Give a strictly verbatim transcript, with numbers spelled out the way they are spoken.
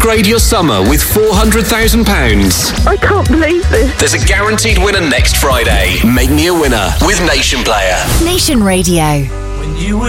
Upgrade your summer with four hundred thousand pounds. I can't believe this. There's a guaranteed winner next Friday. Make me a winner with Nation Player. Nation Radio. When you